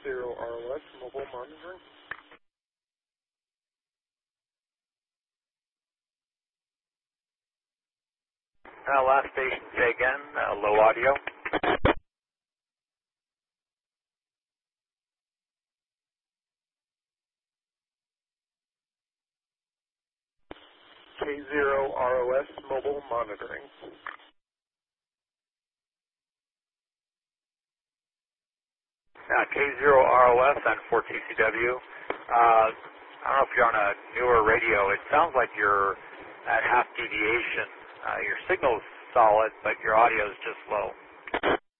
K0ROS mobile monitoring. Last station, say again, low audio. K0ROS mobile monitoring. K0ROS on 4TCW. I don't know if you're on a newer radio. It sounds like you're at half deviation. Your signal's solid, but your audio is just low.